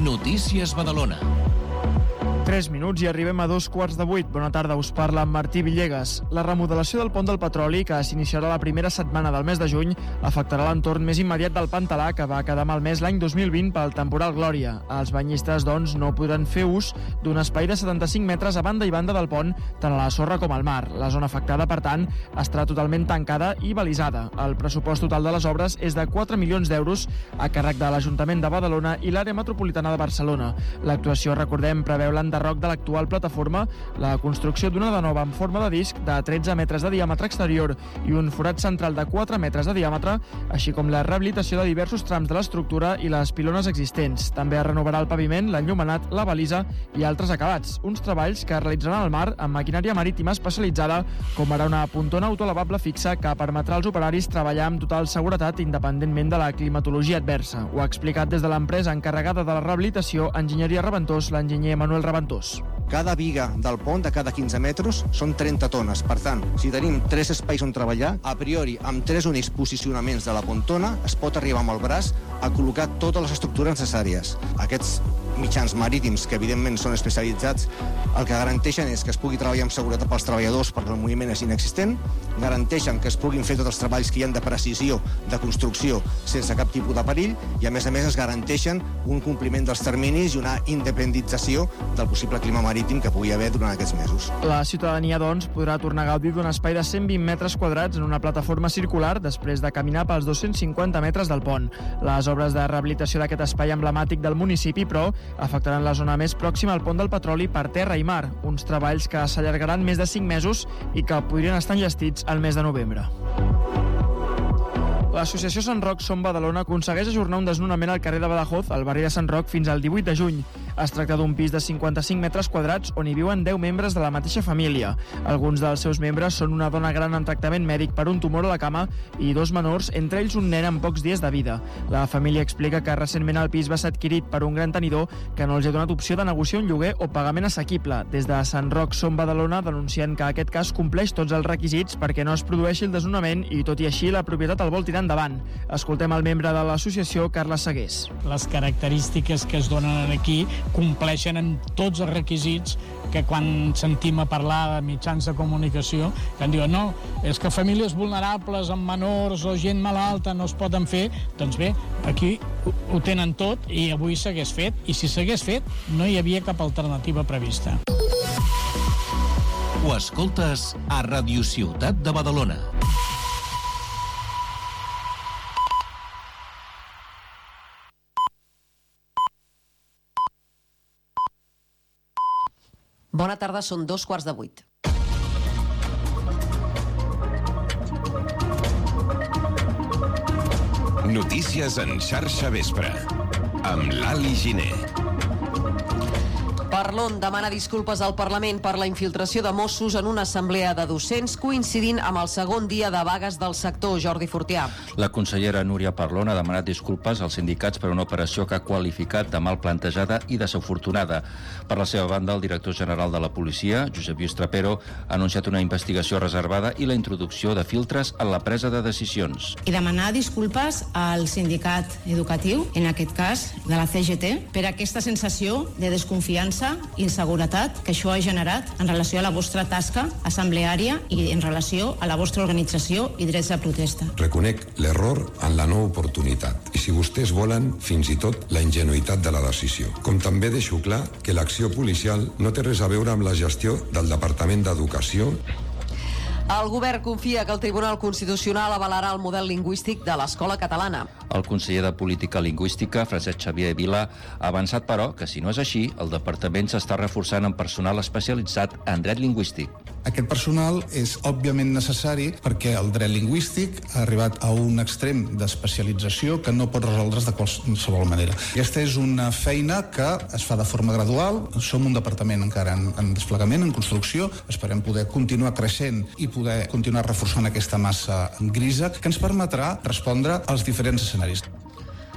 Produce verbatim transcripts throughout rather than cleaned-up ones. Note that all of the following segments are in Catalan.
Notícies Badalona. tres minuts i arribem a dos quarts de vuit. Bona tarda, us parla Martí Villegas. La remodelació del pont del Petroli, que s'iniciarà la primera setmana del mes de juny, afectarà l'entorn més immediat del Pantalà, que va quedar malmès l'any dos mil vint pel temporal Glòria. Els banyistes, doncs, no podran fer ús d'un espai de setanta-cinc metres a banda i banda del pont, tant a la sorra com al mar. La zona afectada, per tant, estarà totalment tancada i balisada. El pressupost total de les obres és de quatre milions d'euros a càrrec de l'Ajuntament de Badalona i l'àrea metropolitana de Barcelona. L'actuació, recordem, preveu l'enderroc de l'actual plataforma, la construcció d'una de nova en forma de disc de tretze metres de diàmetre exterior i un forat central de quatre metres de diàmetre, així com la rehabilitació de diversos trams de l'estructura i les pilones existents. També es renovarà el paviment, l'enllumenat, la balisa i altres acabats. Uns treballs que es realitzaran al mar amb maquinària marítima especialitzada, com ara una pontona autolavable fixa que permetrà als operaris treballar amb total seguretat independentment de la climatologia adversa. Ho ha explicat des de l'empresa encarregada de la rehabilitació Enginyeria Reventós, l'enginyer Manuel Reventós. Cada viga del pont de cada quinze metres són trenta tones. Per tant, si tenim tres espais on treballar, a priori, amb tres únics posicionaments de la pontona, es pot arribar amb el braç a col·locar totes les estructures necessàries. Aquests mitjans marítims, que evidentment són especialitzats, el que garanteixen és que es pugui treballar amb seguretat pels treballadors perquè el moviment és inexistent, garanteixen que es puguin fer tots els treballs que hi ha de precisió, de construcció, sense cap tipus de perill, i a més a més es garanteixen un compliment dels terminis i una independentització del possible clima marítim que pugui haver durant aquests mesos. La ciutadania, doncs, podrà tornar a gaudir d'un espai de cent vint metres quadrats en una plataforma circular després de caminar pels dos-cents cinquanta metres del pont. Les obres de rehabilitació d'aquest espai emblemàtic del municipi, però, afectaran la zona més pròxima al pont del Petroli per terra i mar, uns treballs que s'allargaran més de cinc mesos i que podrien estar enllestits al mes de novembre. L'associació Sant Roc Som Badalona aconsegueix ajornar un desnonament al carrer de Badajoz, al barri de Sant Roc, fins al divuit de juny. Es tracta d'un pis de cinquanta-cinc metres quadrats on hi viuen deu membres de la mateixa família. Alguns dels seus membres són una dona gran en tractament mèdic per un tumor a la cama i dos menors, entre ells un nen amb pocs dies de vida. La família explica que recentment el pis va ser adquirit per un gran tenidor que no els ha donat opció de negociar un lloguer o pagament assequible. Des de Sant Roc Som Badalona denuncien que aquest cas compleix tots els requisits perquè no es produeixi el desnonament i, tot i així, la propietat el vol tirar endavant. Escoltem el membre de l'associació, Carles Segués. Les característiques que es donen aquí compleixen en tots els requisits que quan sentim a parlar de mitjans de comunicació que en diuen no, és que famílies vulnerables amb menors o gent malalta no es poden fer, doncs bé, aquí ho, ho tenen tot i avui s'hagués fet, i si s'hagués fet no hi havia cap alternativa prevista. Ho escoltes a Ràdio Ciutat de Badalona. Bona tarda, són dos quarts de vuit. Notícies en xarxa vespre, amb l'Ali Giner. Parlon demana disculpes al Parlament per la infiltració de Mossos en una assemblea de docents coincidint amb el segon dia de vagues del sector. Jordi Fortià. La consellera Núria Parlon ha demanat disculpes als sindicats per una operació que ha qualificat de mal plantejada i desafortunada. Per la seva banda, el director general de la policia, Josep Lluís Trapero, ha anunciat una investigació reservada i la introducció de filtres en la presa de decisions. I demanar disculpes al sindicat educatiu, en aquest cas de la C G T, per aquesta sensació de desconfiança, inseguretat que això ha generat en relació a la vostra tasca assembleària i en relació a la vostra organització i drets de protesta. Reconec l'error en la no oportunitat i, si vostès volen, fins i tot la ingenuïtat de la decisió. Com també deixo clar que l'acció policial no té res a veure amb la gestió del Departament d'Educació. El govern confia que el Tribunal Constitucional avalarà el model lingüístic de l'escola catalana. El conseller de Política Lingüística, Francesc Xavier Vila, ha avançat, però, que si no és així, el departament s'està reforçant amb personal especialitzat en dret lingüístic. Aquest personal és òbviament necessari perquè el dret lingüístic ha arribat a un extrem d'especialització que no pot resoldre's de qualsevol manera. Aquesta és una feina que es fa de forma gradual. Som un departament encara en, en desplegament, en construcció. Esperem poder continuar creixent i poder continuar reforçant aquesta massa grisa que ens permetrà respondre als diferents escenaris.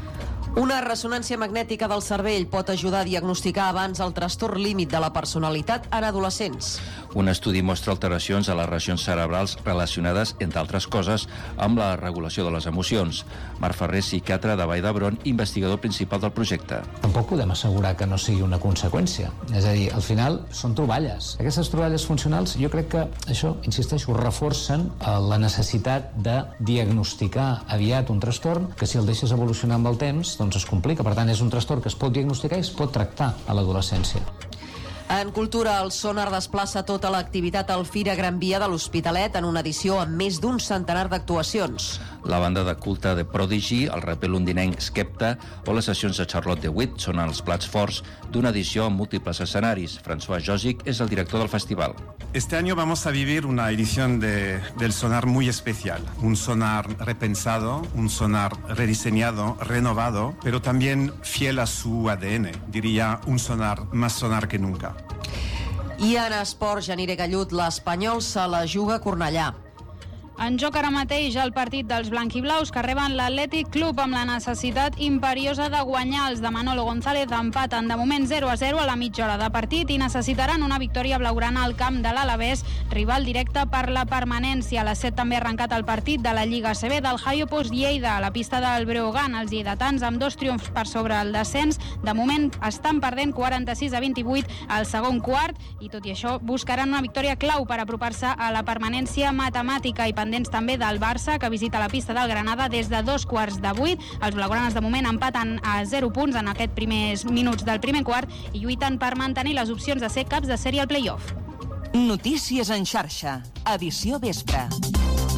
Una ressonància magnètica del cervell pot ajudar a diagnosticar abans el trastorn límit de la personalitat en adolescents. Un estudi mostra alteracions a les regions cerebrals relacionades, entre altres coses, amb la regulació de les emocions. Marc Ferrer, psiquiatre de Vall d'Hebron, investigador principal del projecte. Tampoc podem assegurar que no sigui una conseqüència. És a dir, al final són troballes. Aquestes troballes funcionals, jo crec que això, insisteixo, reforcen la necessitat de diagnosticar aviat un trastorn que si el deixes evolucionar amb el temps, doncs es complica. Per tant, és un trastorn que es pot diagnosticar i es pot tractar a l'adolescència. En cultura, el Sonar desplaça tota l'activitat al Fira Gran Via de l'Hospitalet en una edició amb més d'un centenar d'actuacions. La banda de culte de Prodigy, el raper londinenc Skepta o les sessions de Charlotte DeWitt són els plats forts d'una edició amb múltiples escenaris. François Josic és el director del festival. Este año vamos a vivir una edición de, del Sonar muy especial. Un Sonar repensado, un Sonar rediseñado, renovado, pero también fiel a su A D N. Diría un Sonar más Sonar que nunca. I en esports, Janire Gallut, l'Espanyol se la juga a Cornellà. En joc ara mateix el partit dels blanquiblaus que reben l'Atlètic Club amb la necessitat imperiosa de guanyar. Els de Manolo González empaten de moment zero a zero a la mitja hora de partit i necessitaran una victòria blaugrana al camp de l'Alavés, rival directe per la permanència. A les set també ha arrencat el partit de la Lliga A C B del Hayo Post Lleida a la pista del Breogán. Els lleidatans, amb dos triomfs per sobre el descens, de moment estan perdent quaranta-sis a vint-i-vuit al segon quart i tot i això buscaran una victòria clau per apropar-se a la permanència matemàtica i pendents també del Barça, que visita la pista del Granada des de dos quarts de vuit. Els blaugranes de moment empaten a zero punts en aquests primers minuts del primer quart i lluiten per mantenir les opcions de ser caps de sèrie al play-off. Notícies en xarxa, edició vespre.